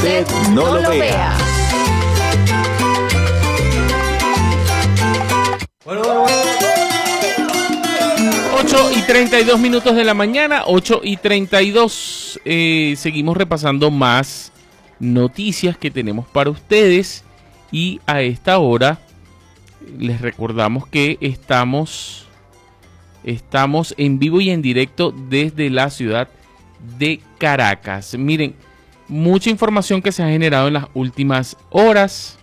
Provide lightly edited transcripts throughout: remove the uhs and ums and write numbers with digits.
usted no lo vea. Bueno. 8:32 de la mañana, 8:32. Seguimos repasando más noticias que tenemos para ustedes. Y a esta hora les recordamos que estamos en vivo y en directo desde la ciudad de Caracas. Miren, mucha información que se ha generado en las últimas horas.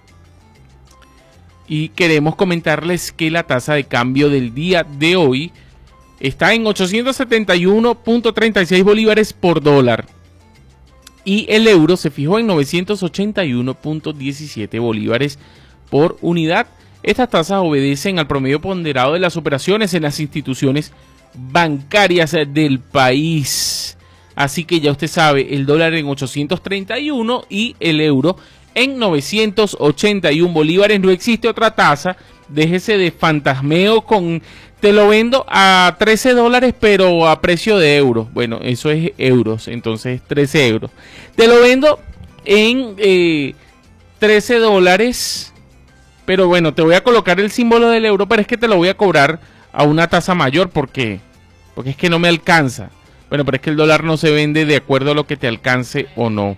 Y queremos comentarles que la tasa de cambio del día de hoy está en 871.36 bolívares por dólar. Y el euro se fijó en 981.17 bolívares por unidad. Estas tasas obedecen al promedio ponderado de las operaciones en las instituciones bancarias del país. Así que ya usted sabe, el dólar en 831 y el euro en 981 bolívares. No existe otra tasa. Déjese de fantasmeo con te lo vendo a 13 dólares pero a precio de euros. Bueno, eso es euros, entonces 13 euros. Te lo vendo en 13 dólares, pero bueno, te voy a colocar el símbolo del euro, pero es que te lo voy a cobrar a una tasa mayor. ¿Por qué? Porque es que no me alcanza. Bueno, pero es que el dólar no se vende de acuerdo a lo que te alcance o no.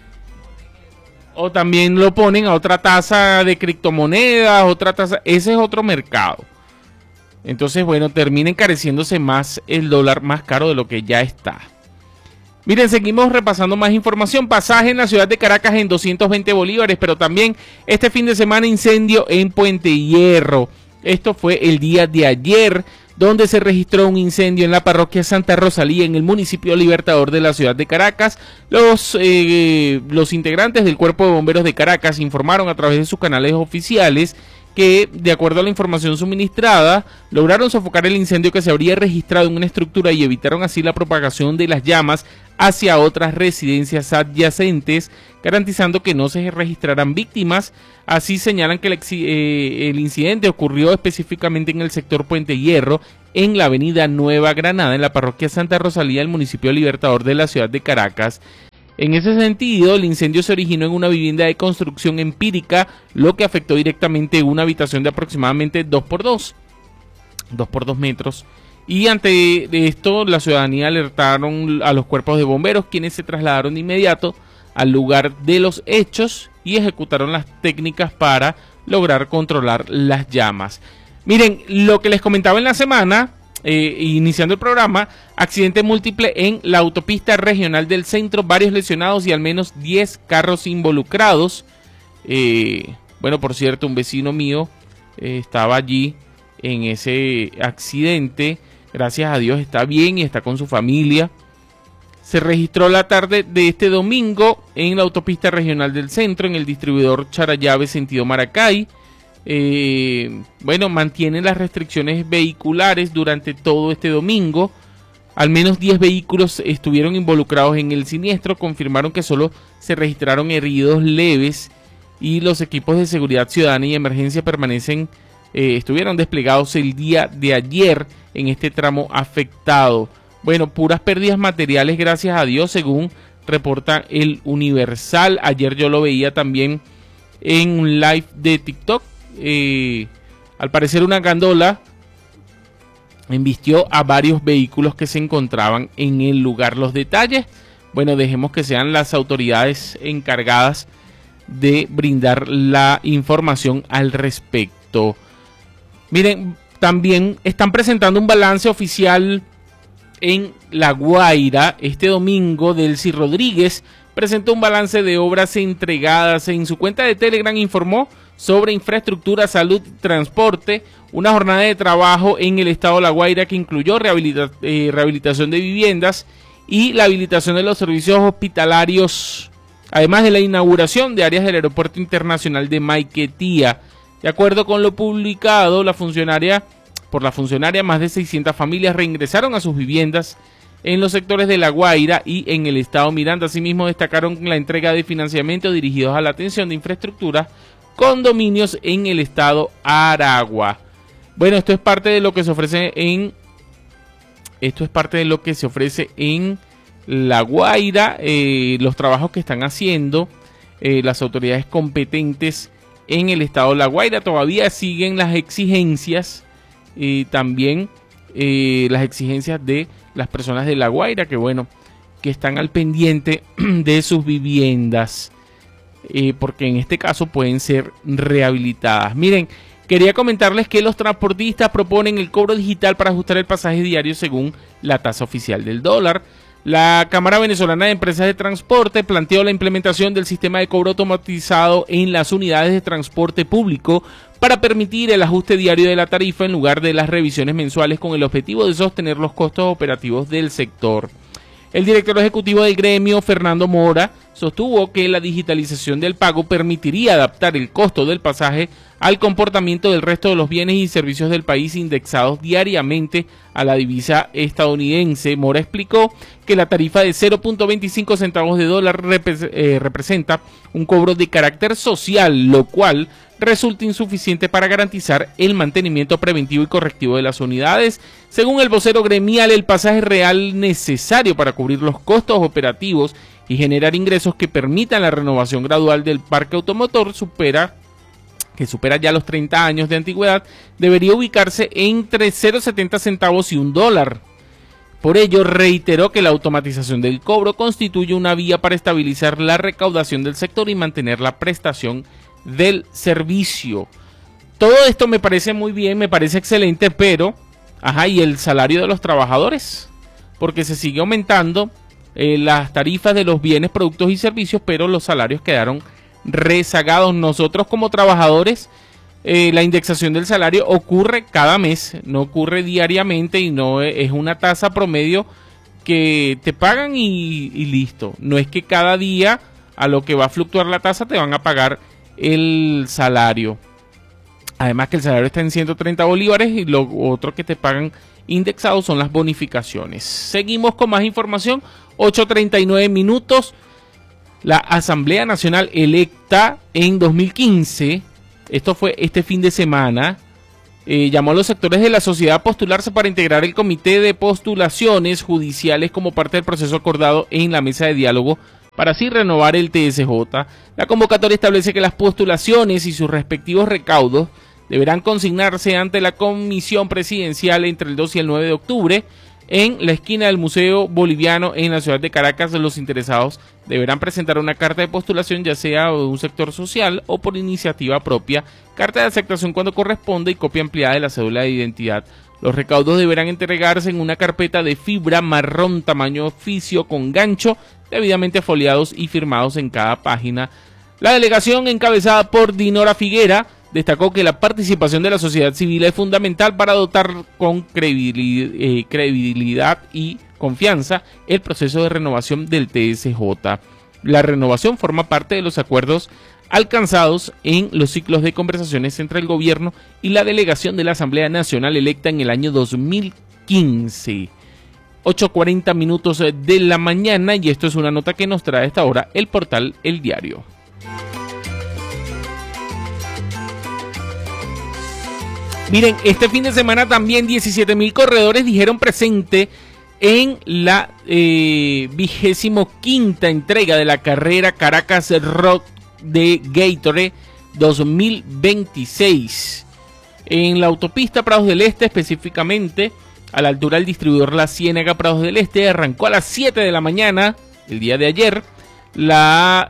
O también lo ponen a otra tasa de criptomonedas, otra tasa. Ese es otro mercado. Entonces, bueno, termina encareciéndose más el dólar, más caro de lo que ya está. Miren, seguimos repasando más información. Pasaje en la ciudad de Caracas en 220 bolívares, pero también este fin de semana incendio en Puente Hierro. Esto fue el día de ayer, donde se registró un incendio en la parroquia Santa Rosalía, en el municipio Libertador de la ciudad de Caracas. Los integrantes del Cuerpo de Bomberos de Caracas informaron a través de sus canales oficiales que, de acuerdo a la información suministrada, lograron sofocar el incendio que se habría registrado en una estructura y evitaron así la propagación de las llamas hacia otras residencias adyacentes, garantizando que no se registraran víctimas. Así señalan que el incidente ocurrió específicamente en el sector Puente Hierro, en la avenida Nueva Granada, en la parroquia Santa Rosalía, del municipio Libertador de la ciudad de Caracas. En ese sentido, el incendio se originó en una vivienda de construcción empírica, lo que afectó directamente una habitación de aproximadamente 2x2 metros. Y ante esto, la ciudadanía alertaron a los cuerpos de bomberos, quienes se trasladaron de inmediato al lugar de los hechos y ejecutaron las técnicas para lograr controlar las llamas. Miren, lo que les comentaba en la semana, iniciando el programa: accidente múltiple en la autopista regional del centro, varios lesionados y al menos 10 carros involucrados. Bueno, por cierto, un vecino mío estaba allí en ese accidente. Gracias a Dios está bien y está con su familia. Se registró la tarde de este domingo en la autopista regional del centro, en el distribuidor Charallave sentido Maracay. Bueno, mantienen las restricciones vehiculares durante todo este domingo. Al menos 10 vehículos estuvieron involucrados en el siniestro. Confirmaron que solo se registraron heridos leves y los equipos de seguridad ciudadana y emergencia estuvieron desplegados el día de ayer en este tramo afectado. Bueno, puras pérdidas materiales, gracias a Dios, según reporta el Universal. Ayer yo lo veía también en un live de TikTok. Al parecer una gandola embistió a varios vehículos que se encontraban en el lugar. Los detalles, bueno, dejemos que sean las autoridades encargadas de brindar la información al respecto. Miren, también están presentando un balance oficial en La Guaira. Este domingo, Delcy Rodríguez presentó un balance de obras entregadas. En su cuenta de Telegram informó sobre infraestructura, salud y transporte, una jornada de trabajo en el estado de La Guaira que incluyó rehabilitación de viviendas y la habilitación de los servicios hospitalarios, además de la inauguración de áreas del Aeropuerto Internacional de Maiquetía. De acuerdo con lo publicado, por la funcionaria, más de 600 familias reingresaron a sus viviendas en los sectores de La Guaira y en el estado Miranda. Asimismo, destacaron la entrega de financiamiento dirigidos a la atención de infraestructura, condominios en el estado Aragua. Bueno, esto es parte de lo que se ofrece en La Guaira, los trabajos que están haciendo las autoridades competentes en el estado de La Guaira. Todavía siguen las exigencias y también las exigencias de las personas de La Guaira, que bueno, que están al pendiente de sus viviendas, porque en este caso pueden ser rehabilitadas. Miren, quería comentarles que los transportistas proponen el cobro digital para ajustar el pasaje diario según la tasa oficial del dólar. La Cámara Venezolana de Empresas de Transporte planteó la implementación del sistema de cobro automatizado en las unidades de transporte público para permitir el ajuste diario de la tarifa en lugar de las revisiones mensuales, con el objetivo de sostener los costos operativos del sector. El director ejecutivo del gremio, Fernando Mora, sostuvo que la digitalización del pago permitiría adaptar el costo del pasaje al comportamiento del resto de los bienes y servicios del país indexados diariamente a la divisa estadounidense. Mora explicó que la tarifa de 0.25 centavos de dólar representa un cobro de carácter social, lo cual resulta insuficiente para garantizar el mantenimiento preventivo y correctivo de las unidades. Según el vocero gremial, el pasaje real necesario para cubrir los costos operativos y generar ingresos que permitan la renovación gradual del parque automotor que supera ya los 30 años de antigüedad, debería ubicarse entre 0.70 centavos y $1. Por ello, reiteró que la automatización del cobro constituye una vía para estabilizar la recaudación del sector y mantener la prestación del servicio. Todo esto me parece muy bien, me parece excelente, pero, ¿y el salario de los trabajadores? Porque se sigue aumentando las tarifas de los bienes, productos y servicios, pero los salarios quedaron rezagados. Nosotros como trabajadores, la indexación del salario ocurre cada mes, no ocurre diariamente y no es una tasa promedio que te pagan y listo. No es que cada día a lo que va a fluctuar la tasa te van a pagar el salario. Además que el salario está en 130 bolívares y lo otro que te pagan indexado son las bonificaciones. Seguimos con más información. 8:39 minutos. La Asamblea Nacional electa en 2015, esto fue este fin de semana, llamó a los sectores de la sociedad a postularse para integrar el comité de postulaciones judiciales como parte del proceso acordado en la mesa de diálogo para así renovar el TSJ. La convocatoria establece que las postulaciones y sus respectivos recaudos deberán consignarse ante la comisión presidencial entre el 2 y el 9 de octubre en la esquina del Museo Boliviano en la ciudad de Caracas. Los interesados deberán presentar una carta de postulación, ya sea de un sector social o por iniciativa propia, carta de aceptación cuando corresponda y copia ampliada de la cédula de identidad. Los recaudos deberán entregarse en una carpeta de fibra marrón tamaño oficio con gancho, debidamente foliados y firmados en cada página. La delegación, encabezada por Dinora Figuera, destacó que la participación de la sociedad civil es fundamental para dotar con credibilidad y confianza el proceso de renovación del TSJ. La renovación forma parte de los acuerdos alcanzados en los ciclos de conversaciones entre el gobierno y la delegación de la Asamblea Nacional electa en el año 2015. 8:40 minutos de la mañana, y esto es una nota que nos trae a esta hora el portal El Diario. Miren, este fin de semana también 17.000 corredores dijeron presente en la 25ª entrega de la carrera Caracas Rock de Gatorade 2026. En la autopista Prados del Este, específicamente a la altura del distribuidor La Ciénaga Prados del Este, arrancó a las 7 de la mañana el día de ayer la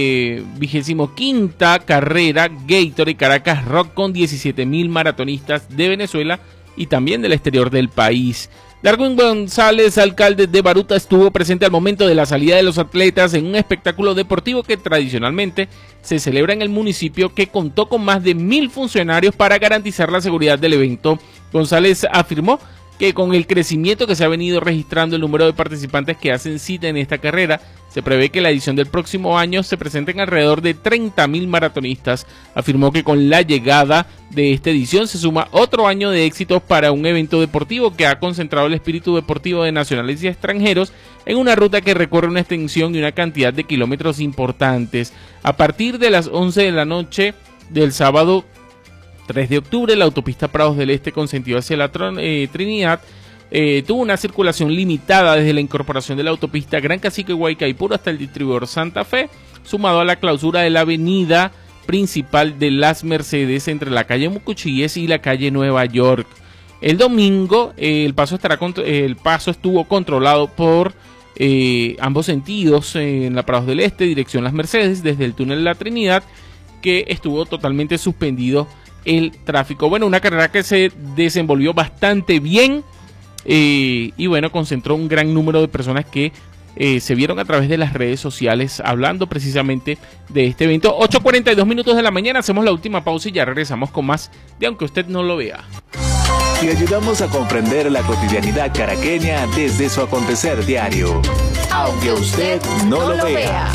25ª carrera Gatorade Caracas Rock con 17.000 maratonistas de Venezuela y también del exterior del país. Darwin González, alcalde de Baruta, estuvo presente al momento de la salida de los atletas en un espectáculo deportivo que tradicionalmente se celebra en el municipio, que contó con más de 1.000 funcionarios para garantizar la seguridad del evento. González afirmó que con el crecimiento que se ha venido registrando el número de participantes que hacen cita en esta carrera, se prevé que la edición del próximo año se presenten alrededor de 30.000 maratonistas. Afirmó que con la llegada de esta edición se suma otro año de éxitos para un evento deportivo que ha concentrado el espíritu deportivo de nacionales y extranjeros en una ruta que recorre una extensión y una cantidad de kilómetros importantes. A partir de las 11 de la noche del sábado 3 de octubre, la autopista Prados del Este con sentido hacia la Trinidad tuvo una circulación limitada desde la incorporación de la autopista Gran Cacique Guaycaipuro hasta el distribuidor Santa Fe, sumado a la clausura de la avenida principal de Las Mercedes entre la calle Mucuchíes y la calle Nueva York. El domingo el paso estuvo controlado por ambos sentidos en la Prados del Este, dirección Las Mercedes, desde el túnel La Trinidad, que estuvo totalmente suspendido el tráfico. Bueno, una carrera que se desenvolvió bastante bien y bueno, concentró un gran número de personas que se vieron a través de las redes sociales hablando precisamente de este evento. 8:42 minutos de la mañana, hacemos la última pausa y ya regresamos con más de Aunque Usted No Lo Vea. Y ayudamos a comprender la cotidianidad caraqueña desde su acontecer diario. Aunque usted no lo vea.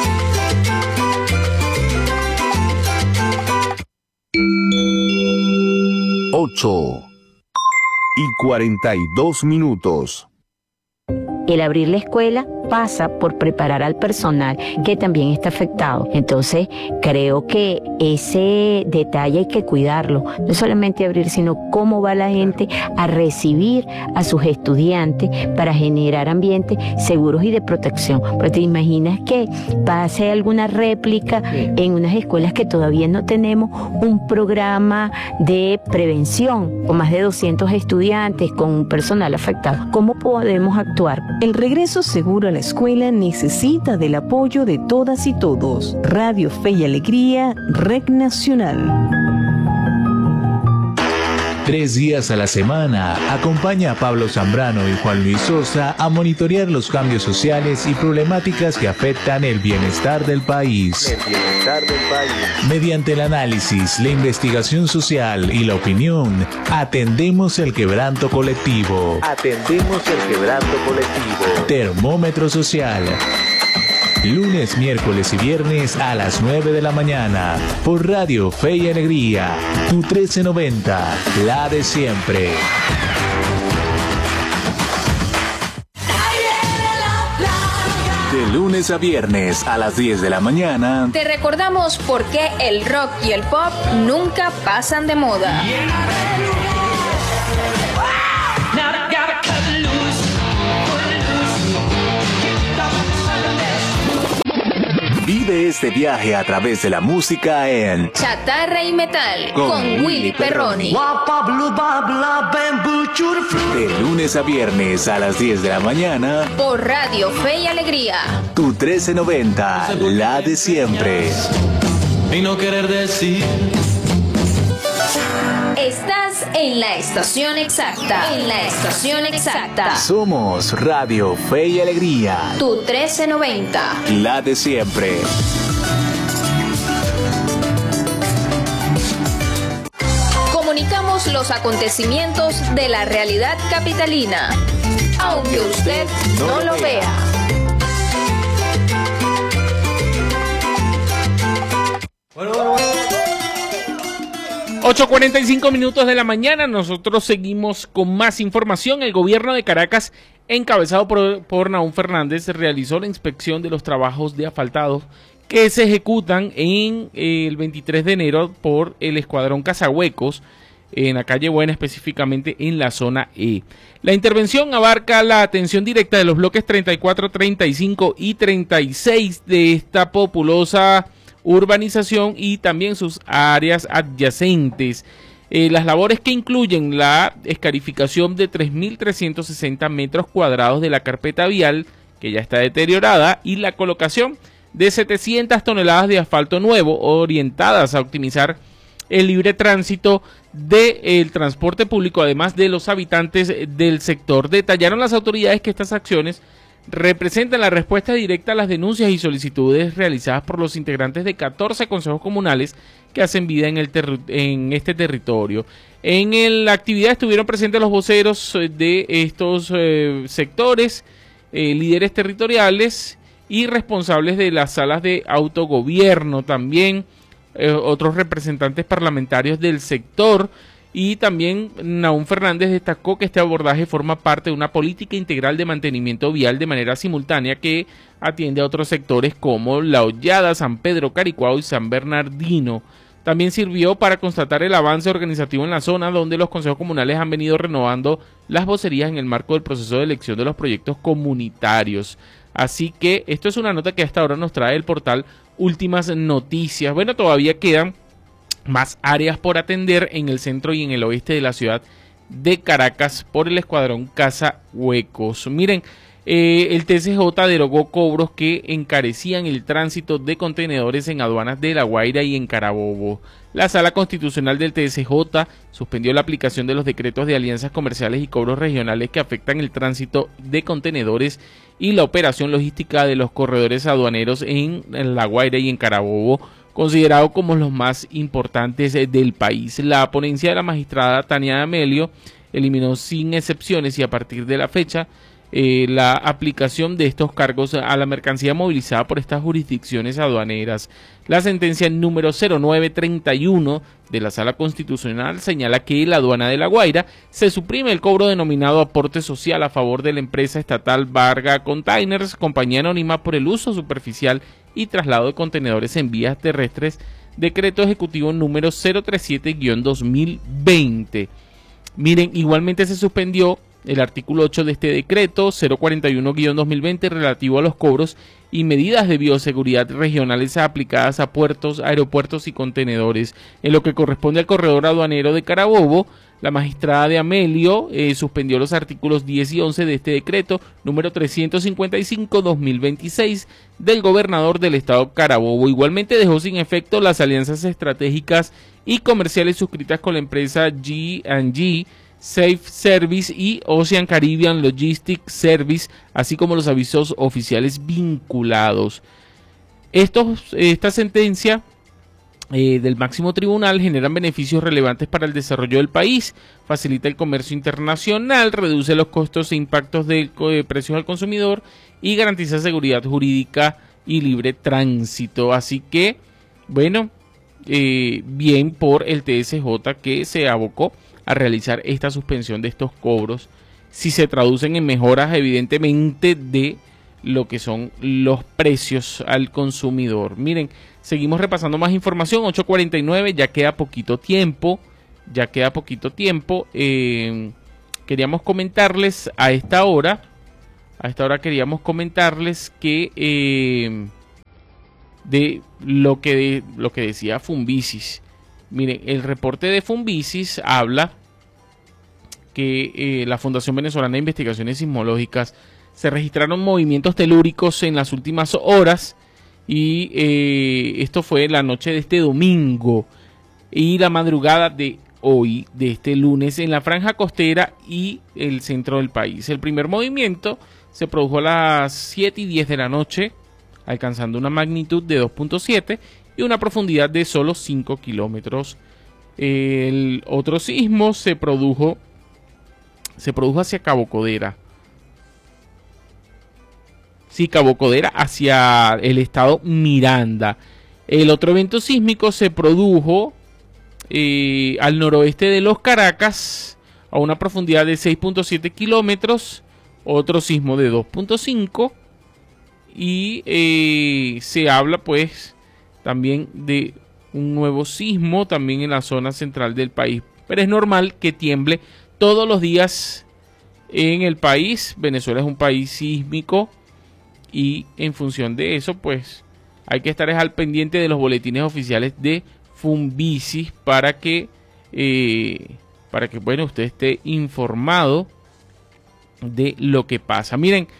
Ocho y 42 minutos. El abrir la escuela pasa por preparar al personal que también está afectado. Entonces, creo que ese detalle hay que cuidarlo. No solamente abrir, sino cómo va la gente a recibir a sus estudiantes para generar ambientes seguros y de protección. Porque te imaginas que pase alguna réplica en unas escuelas que todavía no tenemos un programa de prevención con más de 200 estudiantes, con un personal afectado. ¿Cómo podemos actuar? El regreso seguro a la escuela necesita del apoyo de todas y todos. Radio Fe y Alegría, Red Nacional. 3 días a la semana, acompaña a Pablo Zambrano y Juan Luis Sosa a monitorear los cambios sociales y problemáticas que afectan el bienestar del país. Mediante el análisis, la investigación social y la opinión, atendemos el quebranto colectivo. Termómetro social. Lunes, miércoles y viernes a las 9 de la mañana por Radio Fe y Alegría, tu 1390, la de siempre. De lunes a viernes a las 10 de la mañana te recordamos por qué el rock y el pop nunca pasan de moda. Vive este viaje a través de la música en Chatarra y Metal con Willy Perroni. De lunes a viernes a las 10 de la mañana por Radio Fe y Alegría, tu 1390, la de siempre. Y no querer decir. Estás en la estación exacta. Somos Radio Fe y Alegría, tu 1390, la de siempre. Comunicamos los acontecimientos de la realidad capitalina, aunque usted no lo vea. Bueno. 8:45 minutos de la mañana, nosotros seguimos con más información. El gobierno de Caracas, encabezado por Nahum Fernández, realizó la inspección de los trabajos de asfaltados que se ejecutan en el 23 de enero por el Escuadrón Cazahuecos, en la calle Buena, específicamente en la zona E. La intervención abarca la atención directa de los bloques 34, 35 y 36 de esta populosa urbanización y también sus áreas adyacentes. Las labores que incluyen la escarificación de 3.360 metros cuadrados de la carpeta vial, que ya está deteriorada, y la colocación de 700 toneladas de asfalto nuevo, orientadas a optimizar el libre tránsito del transporte público, además de los habitantes del sector. Detallaron las autoridades que estas acciones representan la respuesta directa a las denuncias y solicitudes realizadas por los integrantes de 14 consejos comunales que hacen vida en este territorio. En la actividad estuvieron presentes los voceros de estos sectores, líderes territoriales y responsables de las salas de autogobierno, también otros representantes parlamentarios del sector. Y también Nahum Fernández destacó que este abordaje forma parte de una política integral de mantenimiento vial de manera simultánea que atiende a otros sectores como La Hollada, San Pedro, Caricuao y San Bernardino. También sirvió para constatar el avance organizativo en la zona, donde los consejos comunales han venido renovando las vocerías en el marco del proceso de elección de los proyectos comunitarios. Así que esto es una nota que hasta ahora nos trae el portal Últimas Noticias. Bueno, todavía quedan más áreas por atender en el centro y en el oeste de la ciudad de Caracas por el escuadrón Caza Huecos. Miren, el TCJ derogó cobros que encarecían el tránsito de contenedores en aduanas de La Guaira y en Carabobo. La Sala Constitucional del TCJ suspendió la aplicación de los decretos de alianzas comerciales y cobros regionales que afectan el tránsito de contenedores y la operación logística de los corredores aduaneros en La Guaira y en Carabobo, considerados como los más importantes del país. La ponencia de la magistrada Tania Amelio eliminó sin excepciones y a partir de la fecha la aplicación de estos cargos a la mercancía movilizada por estas jurisdicciones aduaneras. La sentencia número 0931 de la Sala Constitucional señala que en la aduana de La Guaira se suprime el cobro denominado aporte social a favor de la empresa estatal Varga Containers, compañía anónima, por el uso superficial y traslado de contenedores en vías terrestres, decreto ejecutivo número 037-2020. Miren, igualmente se suspendió el artículo 8 de este decreto 041-2020 relativo a los cobros y medidas de bioseguridad regionales aplicadas a puertos, aeropuertos y contenedores. En lo que corresponde al corredor aduanero de Carabobo, la magistrada de Amelio suspendió los artículos 10 y 11 de este decreto número 355-2026 del gobernador del estado Carabobo. Igualmente dejó sin efecto las alianzas estratégicas y comerciales suscritas con la empresa G&G Safe Service y Ocean Caribbean Logistics Service, así como los avisos oficiales vinculados. Esta sentencia del máximo tribunal generan beneficios relevantes para el desarrollo del país, facilita el comercio internacional, reduce los costos e impactos de precios al consumidor y garantiza seguridad jurídica y libre tránsito. Así que, bueno, bien por el TSJ que se abocó a realizar esta suspensión de estos cobros, si se traducen en mejoras evidentemente de lo que son los precios al consumidor. Miren, seguimos repasando más información. 8:49, ya queda poquito tiempo, queríamos comentarles a esta hora queríamos comentarles que de lo que decía Funvisis. Miren, el reporte de Funvisis habla que la Fundación Venezolana de Investigaciones Sismológicas se registraron movimientos telúricos en las últimas horas y esto fue la noche de este domingo y la madrugada de hoy, de este lunes, en la franja costera y el centro del país. El primer movimiento se produjo a las 7:10 de la noche, alcanzando una magnitud de 2.7 y una profundidad de solo 5 kilómetros. El otro sismo se produjo hacia Cabo Codera. Sí, Cabo Codera hacia el estado Miranda. El otro evento sísmico se produjo al noroeste de Los Caracas, a una profundidad de 6.7 kilómetros. Otro sismo de 2.5. Y se habla pues también de un nuevo sismo también en la zona central del país. Pero es normal que tiemble todos los días en el país. Venezuela es un país sísmico y en función de eso pues hay que estar al pendiente de los boletines oficiales de Funvisis para que bueno, usted esté informado de lo que pasa. Miren,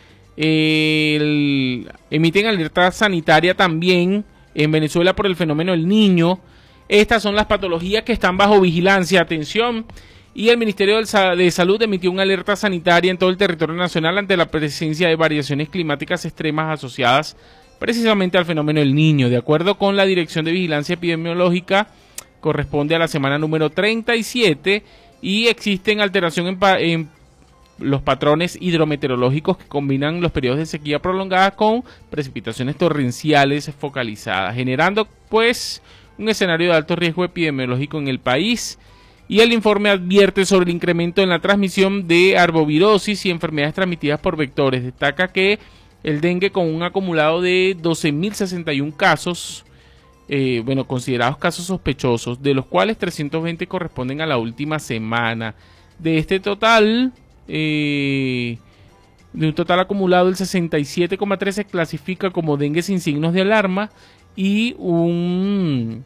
emiten alerta sanitaria también en Venezuela por el fenómeno El Niño. Estas son las patologías que están bajo vigilancia. Atención. Y el Ministerio de Salud emitió una alerta sanitaria en todo el territorio nacional ante la presencia de variaciones climáticas extremas asociadas precisamente al fenómeno El Niño. De acuerdo con la Dirección de Vigilancia Epidemiológica, corresponde a la semana número 37 y existen alteración en los patrones hidrometeorológicos que combinan los periodos de sequía prolongada con precipitaciones torrenciales focalizadas, generando pues un escenario de alto riesgo epidemiológico en el país. Y el informe advierte sobre el incremento en la transmisión de arbovirosis y enfermedades transmitidas por vectores. Destaca que el dengue, con un acumulado de 12.061 casos, considerados casos sospechosos, de los cuales 320 corresponden a la última semana. De este total, de un total acumulado, el 67,3 se clasifica como dengue sin signos de alarma y un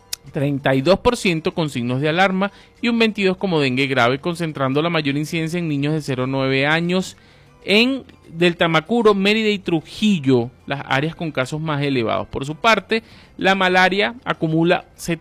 32% con signos de alarma y un 22% como dengue grave, concentrando la mayor incidencia en niños de 0 a 9 años en del Tamacuro, Mérida y Trujillo, las áreas con casos más elevados. Por su parte, la malaria acumula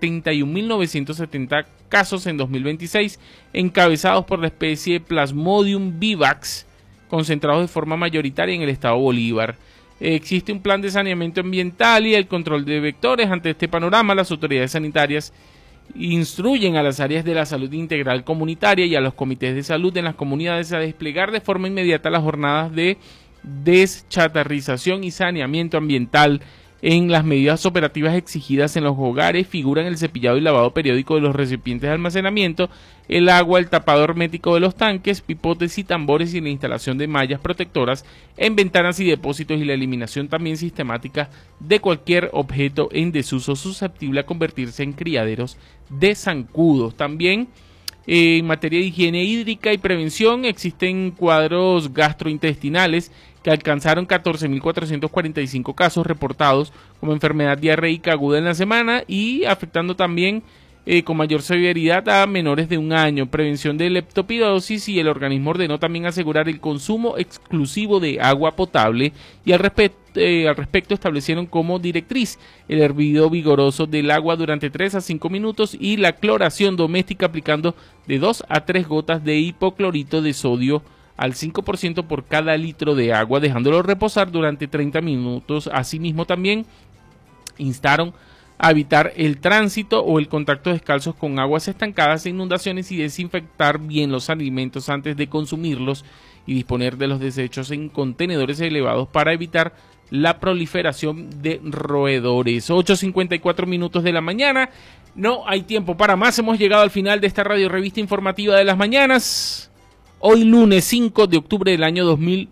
71.970 casos en 2026, encabezados por la especie Plasmodium vivax, concentrados de forma mayoritaria en el estado Bolívar. Existe un plan de saneamiento ambiental y el control de vectores. Ante este panorama, las autoridades sanitarias instruyen a las áreas de la salud integral comunitaria y a los comités de salud en las comunidades a desplegar de forma inmediata las jornadas de deschatarrización y saneamiento ambiental. En las medidas operativas exigidas en los hogares figuran el cepillado y lavado periódico de los recipientes de almacenamiento, el agua, el tapado hermético de los tanques, pipotes y tambores y la instalación de mallas protectoras en ventanas y depósitos y la eliminación también sistemática de cualquier objeto en desuso susceptible a convertirse en criaderos de zancudos. También en materia de higiene hídrica y prevención existen cuadros gastrointestinales que alcanzaron 14.445 casos reportados como enfermedad diarreica aguda en la semana y afectando también con mayor severidad a menores de 1 año. Prevención de leptospirosis, y el organismo ordenó también asegurar el consumo exclusivo de agua potable y al respecto establecieron como directriz el hervido vigoroso del agua durante 3 a 5 minutos y la cloración doméstica aplicando de 2 a 3 gotas de hipoclorito de sodio al 5% por cada litro de agua, dejándolo reposar durante 30 minutos. Asimismo, también instaron a evitar el tránsito o el contacto descalzos con aguas estancadas e inundaciones y desinfectar bien los alimentos antes de consumirlos y disponer de los desechos en contenedores elevados para evitar la proliferación de roedores. 8:54 minutos de la mañana. No hay tiempo para más. Hemos llegado al final de esta radio revista informativa de las mañanas. Hoy lunes 5 de octubre del año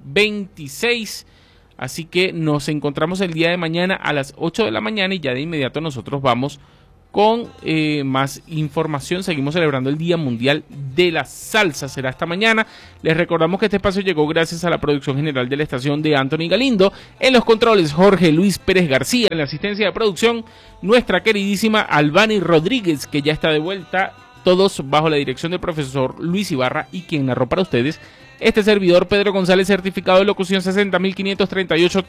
2026. Así que nos encontramos el día de mañana a las 8 de la mañana y ya de inmediato nosotros vamos con más información. Seguimos celebrando el Día Mundial de la Salsa. Será esta mañana. Les recordamos que este espacio llegó gracias a la producción general de la estación de Anthony Galindo. En los controles, Jorge Luis Pérez García. En la asistencia de producción, nuestra queridísima Albany Rodríguez, que ya está de vuelta. Todos bajo la dirección del profesor Luis Ibarra y quien narró para ustedes este servidor Pedro González, certificado de locución 60.538,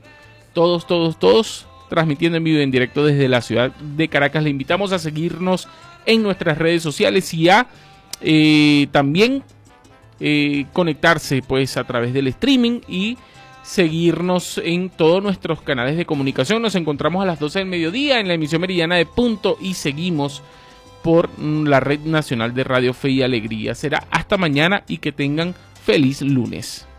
todos, transmitiendo en vivo y en directo desde la ciudad de Caracas. Le invitamos a seguirnos en nuestras redes sociales y a también conectarse pues a través del streaming y seguirnos en todos nuestros canales de comunicación. Nos encontramos a las 12 del mediodía en la emisión meridiana de Punto y seguimos por la Red Nacional de Radio Fe y Alegría. Será hasta mañana y que tengan feliz lunes.